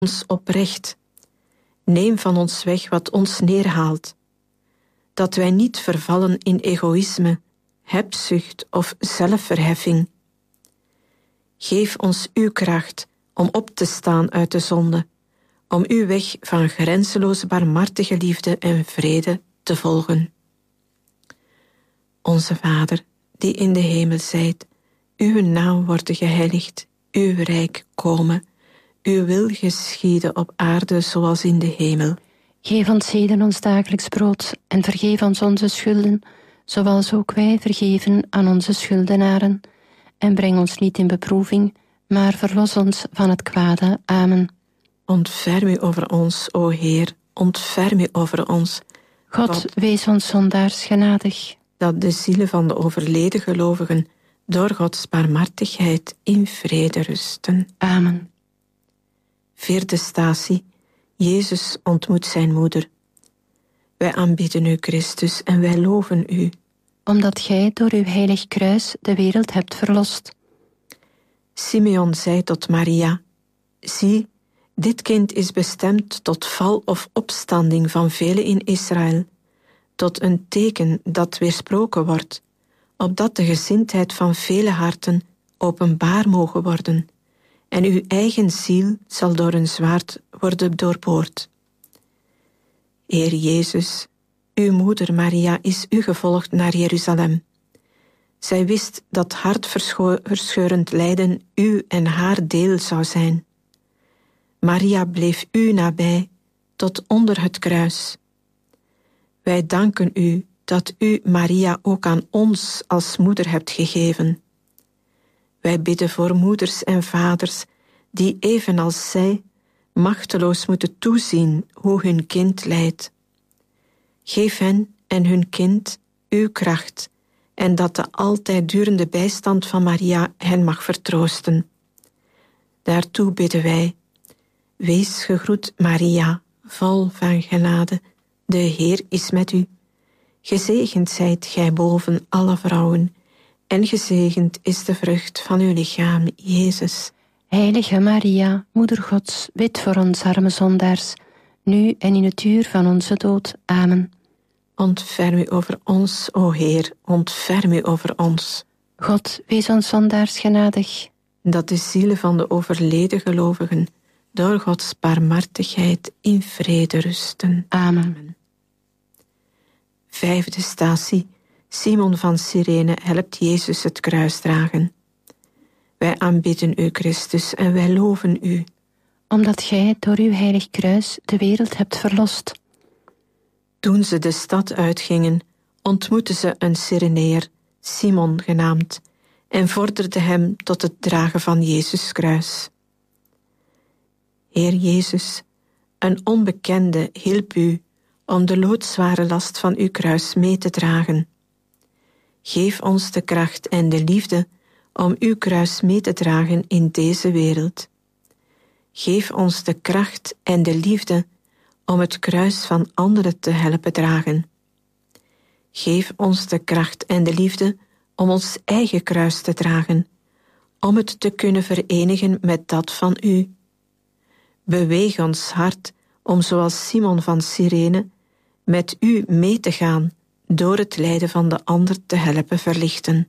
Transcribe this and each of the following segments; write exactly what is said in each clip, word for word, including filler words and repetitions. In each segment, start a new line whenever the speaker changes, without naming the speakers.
ons oprecht. Neem van ons weg wat ons neerhaalt. Dat wij niet vervallen in egoïsme, hebzucht of zelfverheffing. Geef ons uw kracht om op te staan uit de zonde, om uw weg van grenzeloos barmhartige liefde en vrede te volgen. Onze Vader, die in de hemel zijt, uw naam worden geheiligd, uw rijk komen, uw wil geschieden op aarde zoals in de hemel.
Geef ons heden ons dagelijks brood en vergeef ons onze schulden, zoals ook wij vergeven aan onze schuldenaren. En breng ons niet in beproeving, maar verlos ons van het kwade. Amen.
Ontferm u over ons, o Heer, ontferm u over ons.
God, God, wees ons zondaars genadig.
Dat de zielen van de overleden gelovigen door Gods barmhartigheid in vrede rusten.
Amen.
Vierde statie. Jezus ontmoet zijn moeder. Wij aanbidden u, Christus, en wij loven u.
Omdat gij door uw heilig kruis de wereld hebt verlost.
Simeon zei tot Maria: zie, dit kind is bestemd tot val of opstanding van velen in Israël, tot een teken dat weersproken wordt, opdat de gezindheid van vele harten openbaar mogen worden, en uw eigen ziel zal door een zwaard worden doorboord. Heer Jezus, uw moeder Maria is u gevolgd naar Jeruzalem. Zij wist dat hartverscheurend lijden uw en haar deel zou zijn. Maria bleef u nabij tot onder het kruis. Wij danken u dat u Maria ook aan ons als moeder hebt gegeven. Wij bidden voor moeders en vaders die evenals zij machteloos moeten toezien hoe hun kind lijdt. Geef hen en hun kind uw kracht en dat de altijd durende bijstand van Maria hen mag vertroosten. Daartoe bidden wij: wees gegroet Maria, vol van genade, de Heer is met u. Gezegend zijt gij boven alle vrouwen, en gezegend is de vrucht van uw lichaam, Jezus.
Heilige Maria, Moeder Gods, bid voor ons arme zondaars, nu en in het uur van onze dood. Amen.
Ontferm u over ons, o Heer, ontferm u over ons.
God, wees ons zondaars genadig.
Dat de zielen van de overleden gelovigen door Gods barmhartigheid in vrede rusten.
Amen.
Vijfde statie. Simon van Cyrene helpt Jezus het kruis dragen. Wij aanbidden u, Christus, en wij loven u.
Omdat gij door uw heilig kruis de wereld hebt verlost.
Toen ze de stad uitgingen, ontmoetten ze een Cyreneër, Simon genaamd, en vorderden hem tot het dragen van Jezus' kruis. Heer Jezus, een onbekende hielp u om de loodzware last van uw kruis mee te dragen. Geef ons de kracht en de liefde om uw kruis mee te dragen in deze wereld. Geef ons de kracht en de liefde om het kruis van anderen te helpen dragen. Geef ons de kracht en de liefde om ons eigen kruis te dragen, om het te kunnen verenigen met dat van u. Beweeg ons hart om zoals Simon van Cyrene met u mee te gaan door het lijden van de ander te helpen verlichten.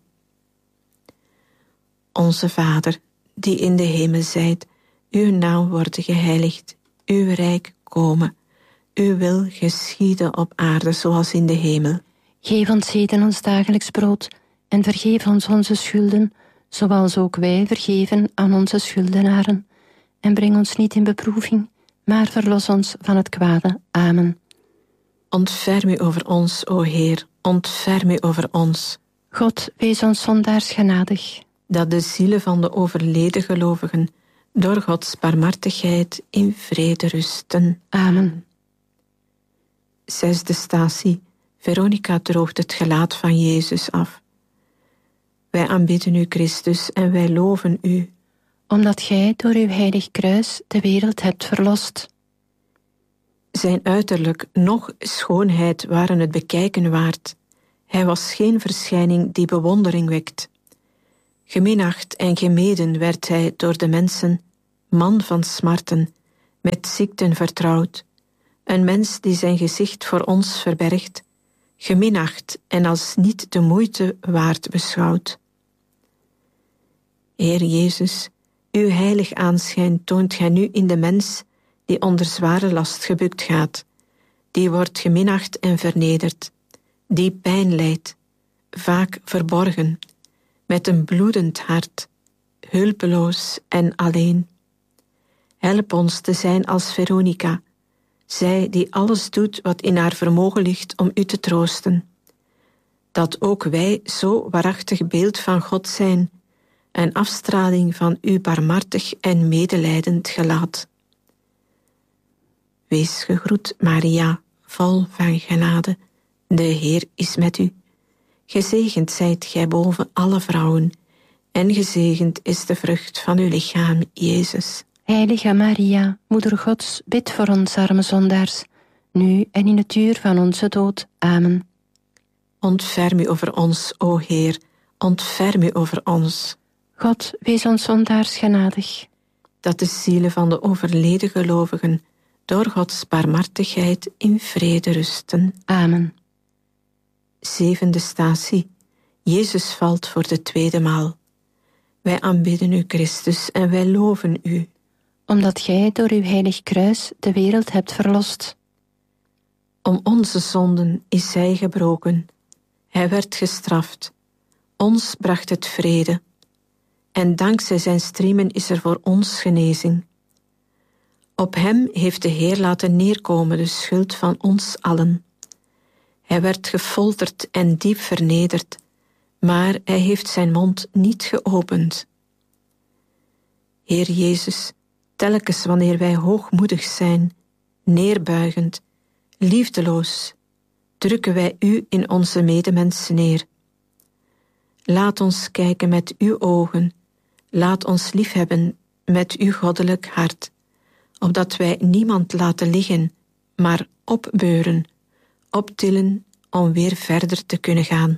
Onze Vader, die in de hemel zijt, uw naam worden geheiligd, uw rijk komen, uw wil geschieden op aarde zoals in de hemel.
Geef ons heden ons dagelijks brood en vergeef ons onze schulden, zoals ook wij vergeven aan onze schuldenaren. En breng ons niet in beproeving, maar verlos ons van het kwade. Amen.
Ontferm u over ons, o Heer, ontferm u over ons.
God, wees ons zondaars genadig.
Dat de zielen van de overleden gelovigen door Gods barmhartigheid in vrede rusten.
Amen.
Zesde statie. Veronica droogt het gelaat van Jezus af. Wij aanbidden u, Christus, en wij loven u.
Omdat gij door uw heilig kruis de wereld hebt verlost.
Zijn uiterlijk noch schoonheid waren het bekijken waard. Hij was geen verschijning die bewondering wekt. Geminacht en gemeden werd hij door de mensen, man van smarten, met ziekten vertrouwd, een mens die zijn gezicht voor ons verbergt, geminacht en als niet de moeite waard beschouwd. Heer Jezus, uw heilig aanschijn toont gij nu in de mens die onder zware last gebukt gaat, die wordt geminacht en vernederd, die pijn lijdt, vaak verborgen, met een bloedend hart, hulpeloos en alleen. Help ons te zijn als Veronica, zij die alles doet wat in haar vermogen ligt om u te troosten. Dat ook wij zo waarachtig beeld van God zijn, een afstraling van uw barmhartig en medelijdend gelaat. Wees gegroet, Maria, vol van genade, de Heer is met u. Gezegend zijt gij boven alle vrouwen, en gezegend is de vrucht van uw lichaam, Jezus.
Heilige Maria, Moeder Gods, bid voor ons arme zondaars, nu en in het uur van onze dood. Amen.
Ontferm u over ons, o Heer, ontferm u over ons.
God, wees ons zondaars genadig.
Dat de zielen van de overleden gelovigen door Gods barmhartigheid in vrede rusten.
Amen.
Zevende statie. Jezus valt voor de tweede maal. Wij aanbidden u, Christus, en wij loven u.
Omdat gij door uw heilig kruis de wereld hebt verlost.
Om onze zonden is hij gebroken. Hij werd gestraft. Ons bracht het vrede. En dankzij zijn striemen is er voor ons genezing. Op hem heeft de Heer laten neerkomen de schuld van ons allen. Hij werd gefolterd en diep vernederd, maar hij heeft zijn mond niet geopend. Heer Jezus, telkens wanneer wij hoogmoedig zijn, neerbuigend, liefdeloos, drukken wij u in onze medemens neer. Laat ons kijken met uw ogen, laat ons liefhebben met uw goddelijk hart, opdat wij niemand laten liggen, maar opbeuren, optillen om weer verder te kunnen gaan.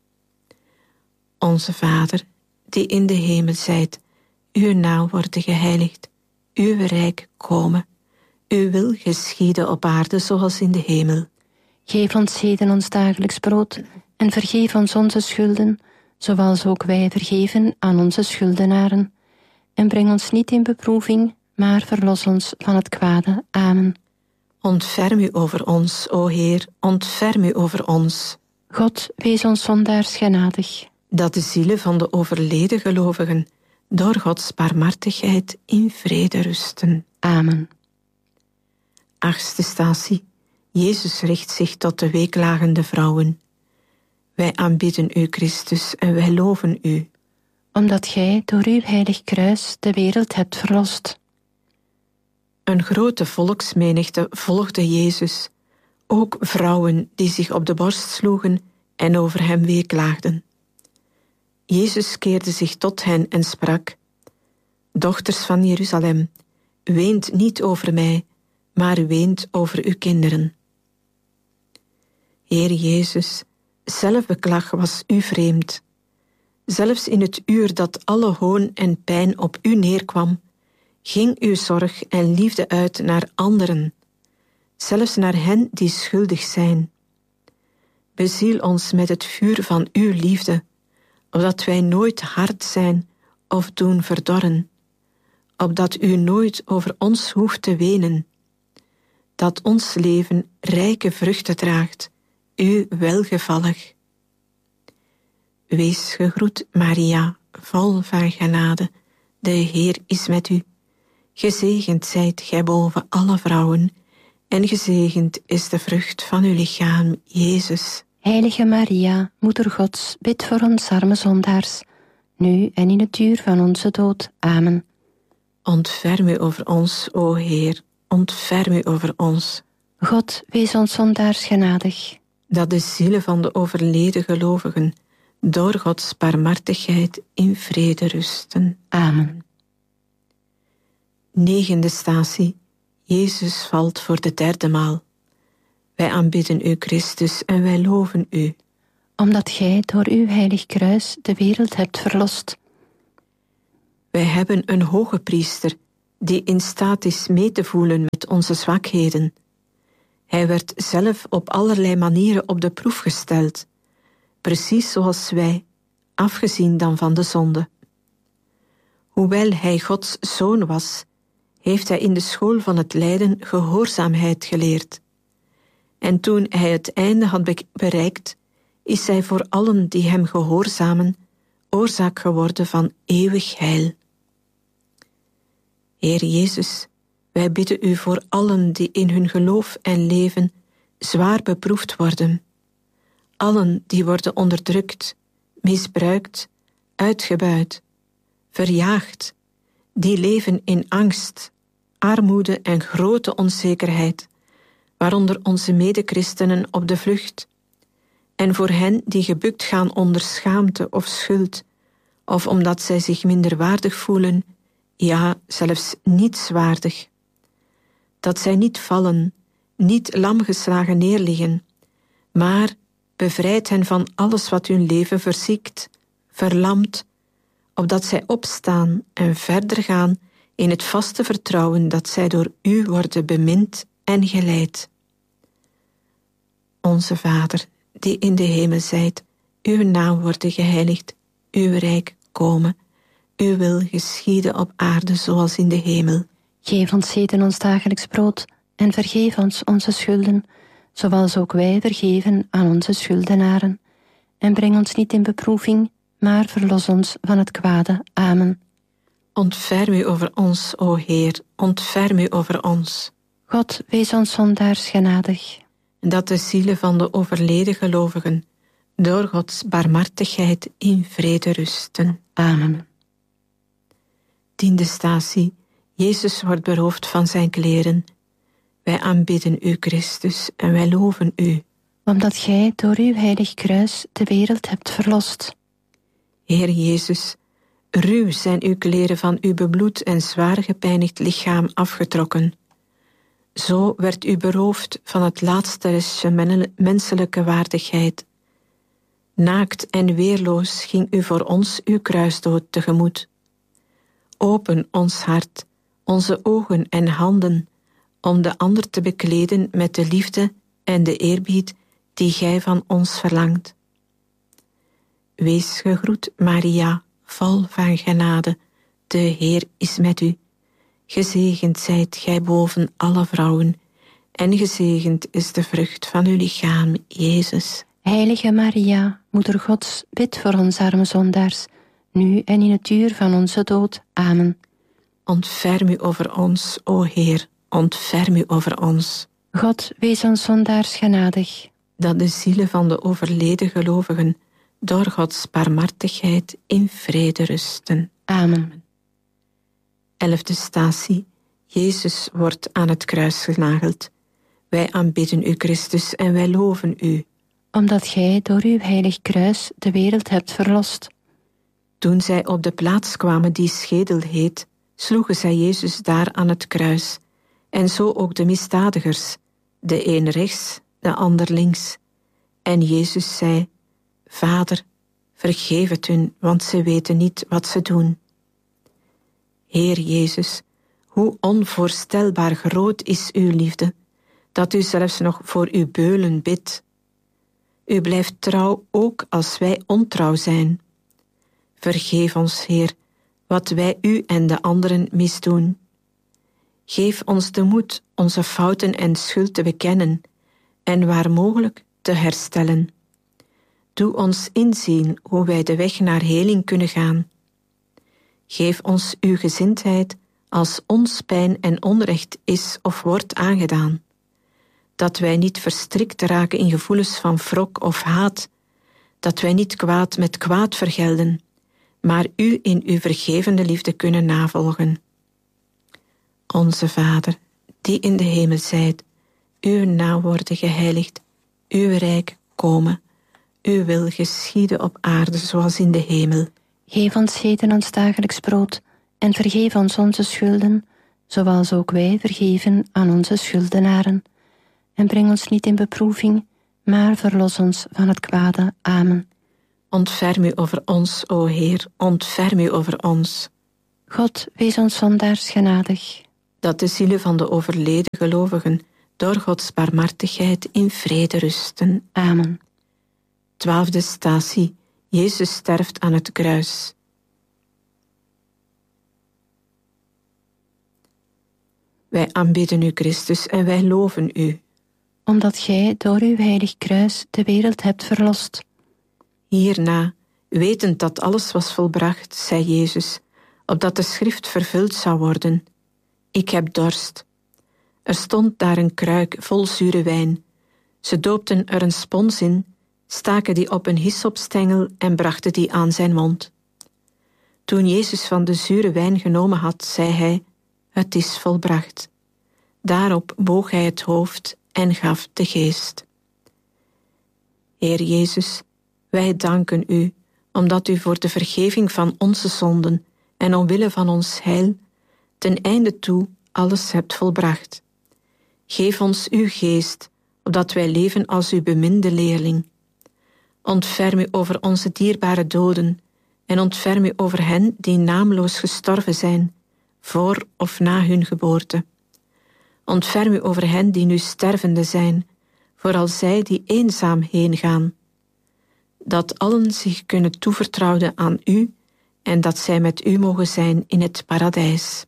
Onze Vader, die in de hemel zijt, uw naam worden geheiligd, uw rijk komen, uw wil geschieden op aarde zoals in de hemel.
Geef ons heden ons dagelijks brood en vergeef ons onze schulden, zoals ook wij vergeven aan onze schuldenaren. En breng ons niet in beproeving, maar verlos ons van het kwade. Amen.
Ontferm u over ons, o Heer, ontferm u over ons.
God, wees ons zondaars genadig.
Dat de zielen van de overleden gelovigen door Gods barmhartigheid in vrede rusten.
Amen.
Achtste statie. Jezus richt zich tot de weeklagende vrouwen. Wij aanbidden u, Christus, en wij loven u.
Omdat gij door uw heilig kruis de wereld hebt verlost.
Een grote volksmenigte volgde Jezus, ook vrouwen die zich op de borst sloegen en over hem weeklaagden. Jezus keerde zich tot hen en sprak: Dochters van Jeruzalem, weent niet over mij, maar weent over uw kinderen. Heer Jezus, zelfbeklag was u vreemd. Zelfs in het uur dat alle hoon en pijn op u neerkwam, ging uw zorg en liefde uit naar anderen, zelfs naar hen die schuldig zijn. Beziel ons met het vuur van uw liefde, opdat wij nooit hard zijn of doen verdorren, opdat u nooit over ons hoeft te wenen, dat ons leven rijke vruchten draagt, u welgevallig. Wees gegroet, Maria, vol van genade, de Heer is met u. Gezegend zijt gij boven alle vrouwen, en gezegend is de vrucht van uw lichaam, Jezus.
Heilige Maria, Moeder Gods, bid voor ons arme zondaars, nu en in het uur van onze dood. Amen.
Ontferm u over ons, o Heer, ontferm u over ons.
God, wees ons zondaars genadig.
Dat de zielen van de overleden gelovigen door Gods barmhartigheid in vrede rusten.
Amen.
Negende statie. Jezus valt voor de derde maal. Wij aanbidden u, Christus, en wij loven u.
Omdat gij door uw heilig kruis de wereld hebt verlost.
Wij hebben een hoge priester die in staat is mee te voelen met onze zwakheden. Hij werd zelf op allerlei manieren op de proef gesteld, precies zoals wij, afgezien dan van de zonde. Hoewel hij Gods zoon was, heeft hij in de school van het lijden gehoorzaamheid geleerd. En toen hij het einde had bereikt, is hij voor allen die hem gehoorzamen, oorzaak geworden van eeuwig heil. Heer Jezus, wij bidden u voor allen die in hun geloof en leven zwaar beproefd worden. Allen die worden onderdrukt, misbruikt, uitgebuit, verjaagd, die leven in angst, armoede en grote onzekerheid, waaronder onze medechristenen op de vlucht, en voor hen die gebukt gaan onder schaamte of schuld, of omdat zij zich minderwaardig voelen, ja, zelfs nietswaardig. Dat zij niet vallen, niet lamgeslagen neerliggen, maar bevrijd hen van alles wat hun leven verziekt, verlamt, opdat zij opstaan en verder gaan in het vaste vertrouwen dat zij door u worden bemind en geleid. Onze Vader, die in de hemel zijt, uw naam worden geheiligd, uw rijk komen, uw wil geschieden op aarde zoals in de hemel.
Geef ons heden ons dagelijks brood en vergeef ons onze schulden, zoals ook wij vergeven aan onze schuldenaren. En breng ons niet in beproeving, maar verlos ons van het kwade. Amen.
Ontferm u over ons, o Heer, ontferm u over ons.
God, wees ons zondaars genadig.
Dat de zielen van de overleden gelovigen door Gods barmhartigheid in vrede rusten.
Amen.
Tiende statie. Jezus wordt beroofd van zijn kleren. Wij aanbidden u, Christus, en wij loven u.
Omdat gij door uw heilig kruis de wereld hebt verlost.
Heer Jezus, ruw zijn uw kleren van uw bebloed en zwaar gepijnigd lichaam afgetrokken. Zo werd u beroofd van het laatste restje menselijke waardigheid. Naakt en weerloos ging u voor ons uw kruisdood tegemoet. Open ons hart, onze ogen en handen, om de ander te bekleden met de liefde en de eerbied die gij van ons verlangt. Wees gegroet, Maria, vol van genade, de Heer is met u. Gezegend zijt gij boven alle vrouwen, en gezegend is de vrucht van uw lichaam, Jezus.
Heilige Maria, Moeder Gods, bid voor ons arme zondaars, nu en in het uur van onze dood. Amen.
Ontferm u over ons, o Heer, ontferm u over ons.
God, wees ons zondaars genadig.
Dat de zielen van de overleden gelovigen door Gods barmhartigheid in vrede rusten.
Amen.
Elfde statie. Jezus wordt aan het kruis genageld. Wij aanbidden u, Christus, en wij loven u.
Omdat gij door uw heilig kruis de wereld hebt verlost.
Toen zij op de plaats kwamen die schedel heet, sloegen zij Jezus daar aan het kruis, en zo ook de misdadigers, de een rechts, de ander links. En Jezus zei, Vader, vergeef het hun, want ze weten niet wat ze doen. Heer Jezus, hoe onvoorstelbaar groot is uw liefde, dat u zelfs nog voor uw beulen bidt. U blijft trouw ook als wij ontrouw zijn. Vergeef ons, Heer, wat wij u en de anderen misdoen. Geef ons de moed onze fouten en schuld te bekennen en waar mogelijk te herstellen. Doe ons inzien hoe wij de weg naar heling kunnen gaan. Geef ons uw gezindheid als ons pijn en onrecht is of wordt aangedaan. Dat wij niet verstrikt raken in gevoelens van wrok of haat, dat wij niet kwaad met kwaad vergelden, maar u in uw vergevende liefde kunnen navolgen. Onze Vader, die in de hemel zijt, uw naam worden geheiligd, uw rijk komen, uw wil geschieden op aarde zoals in de hemel.
Geef ons heden ons dagelijks brood en vergeef ons onze schulden, zoals ook wij vergeven aan onze schuldenaren. En breng ons niet in beproeving, maar verlos ons van het kwade. Amen.
Ontferm u over ons, o Heer, ontferm u over ons.
God, wees ons zondaars genadig.
Dat de zielen van de overleden gelovigen door Gods barmhartigheid in vrede rusten.
Amen.
Twaalfde statie. Jezus sterft aan het kruis. Wij aanbidden u, Christus, en wij loven u.
Omdat gij door uw heilig kruis de wereld hebt verlost.
Hierna, wetend dat alles was volbracht, zei Jezus, opdat de schrift vervuld zou worden: Ik heb dorst. Er stond daar een kruik vol zure wijn. Ze doopten er een spons in, staken die op een hyssopstengel en brachten die aan zijn mond. Toen Jezus van de zure wijn genomen had, zei hij: Het is volbracht. Daarop boog hij het hoofd en gaf de geest. Heer Jezus, wij danken u, omdat u voor de vergeving van onze zonden en omwille van ons heil ten einde toe alles hebt volbracht. Geef ons uw geest, opdat wij leven als uw beminde leerling. Ontferm u over onze dierbare doden en ontferm u over hen die naamloos gestorven zijn, voor of na hun geboorte. Ontferm u over hen die nu stervende zijn, vooral zij die eenzaam heengaan. Dat allen zich kunnen toevertrouwen aan u en dat zij met u mogen zijn in het paradijs.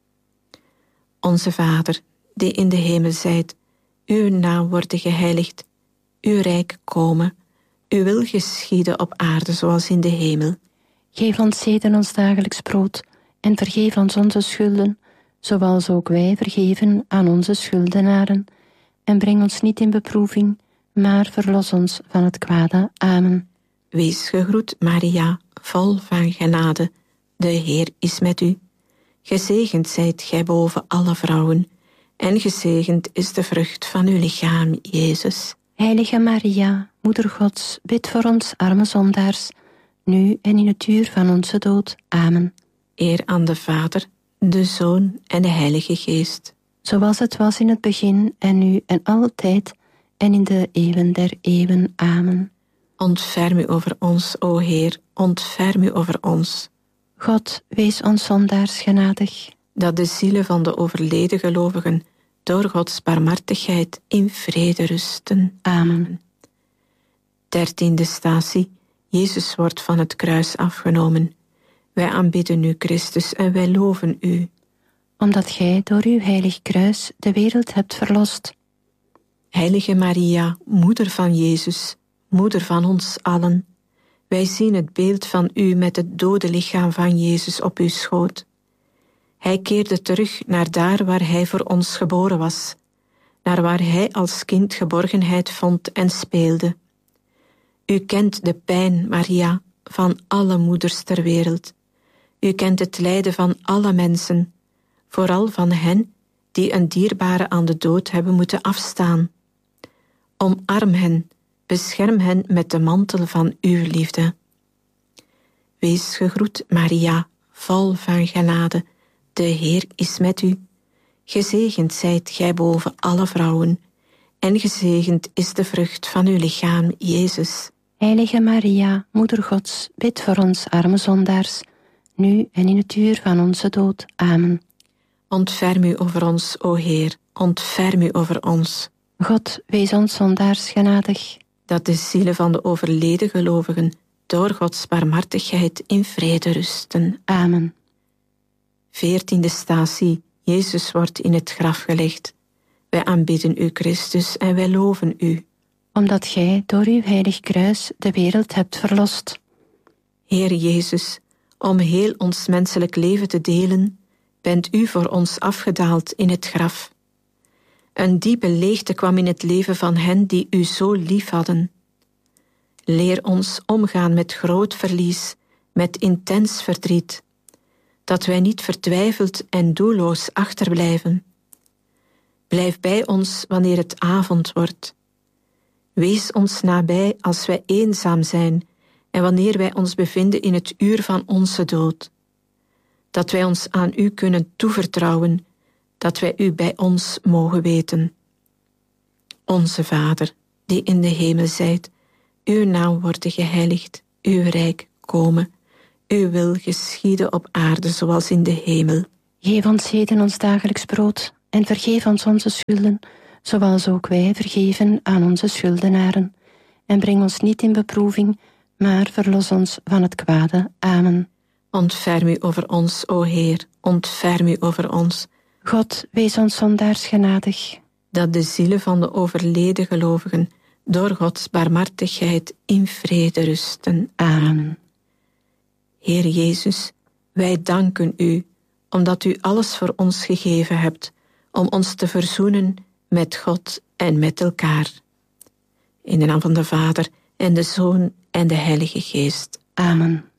Onze Vader, die in de hemel zijt, uw naam worden geheiligd, uw rijk komen, uw wil geschieden op aarde zoals in de hemel.
Geef ons heden ons dagelijks brood en vergeef ons onze schulden, zoals ook wij vergeven aan onze schuldenaren. En breng ons niet in beproeving, maar verlos ons van het kwade. Amen.
Wees gegroet, Maria, vol van genade. De Heer is met u. Gezegend zijt gij boven alle vrouwen, en gezegend is de vrucht van uw lichaam, Jezus.
Heilige Maria, Moeder Gods, bid voor ons arme zondaars, nu en in het uur van onze dood. Amen.
Eer aan de Vader, de Zoon en de Heilige Geest.
Zoals het was in het begin en nu en altijd en in de eeuwen der eeuwen. Amen.
Ontferm u over ons, o Heer, ontferm u over ons.
God, wees ons zondaars genadig.
Dat de zielen van de overleden gelovigen door Gods barmhartigheid in vrede rusten.
Amen.
Dertiende statie. Jezus wordt van het kruis afgenomen. Wij aanbidden u, Christus, en wij loven u.
Omdat gij door uw heilig kruis de wereld hebt verlost.
Heilige Maria, moeder van Jezus, moeder van ons allen, wij zien het beeld van u met het dode lichaam van Jezus op uw schoot. Hij keerde terug naar daar waar hij voor ons geboren was, naar waar hij als kind geborgenheid vond en speelde. U kent de pijn, Maria, van alle moeders ter wereld. U kent het lijden van alle mensen, vooral van hen die een dierbare aan de dood hebben moeten afstaan. Omarm hen, bescherm hen met de mantel van uw liefde. Wees gegroet, Maria, vol van genade. De Heer is met u. Gezegend zijt gij boven alle vrouwen, en gezegend is de vrucht van uw lichaam, Jezus.
Heilige Maria, Moeder Gods, bid voor ons arme zondaars, nu en in het uur van onze dood. Amen.
Ontferm u over ons, o Heer, ontferm u over ons.
God, wees ons zondaars genadig.
Dat de zielen van de overleden gelovigen door Gods barmhartigheid in vrede rusten.
Amen.
Veertiende statie. Jezus wordt in het graf gelegd. Wij aanbidden u, Christus, en wij loven u.
Omdat gij door uw heilig kruis de wereld hebt verlost.
Heer Jezus, om heel ons menselijk leven te delen, bent u voor ons afgedaald in het graf. Een diepe leegte kwam in het leven van hen die u zo lief hadden. Leer ons omgaan met groot verlies, met intens verdriet, dat wij niet vertwijfeld en doelloos achterblijven. Blijf bij ons wanneer het avond wordt. Wees ons nabij als wij eenzaam zijn en wanneer wij ons bevinden in het uur van onze dood. Dat wij ons aan u kunnen toevertrouwen, dat wij u bij ons mogen weten. Onze Vader, die in de hemel zijt, uw naam worden geheiligd, uw rijk komen, uw wil geschieden op aarde zoals in de hemel.
Geef ons heden ons dagelijks brood en vergeef ons onze schulden, zoals ook wij vergeven aan onze schuldenaren. En breng ons niet in beproeving, maar verlos ons van het kwade. Amen.
Ontferm u over ons, o Heer, ontferm u over ons.
God, wees ons zondaars genadig.
Dat de zielen van de overleden gelovigen door Gods barmhartigheid in vrede rusten.
Amen.
Heer Jezus, wij danken u, omdat u alles voor ons gegeven hebt, om ons te verzoenen met God en met elkaar. In de naam van de Vader en de Zoon en de Heilige Geest.
Amen.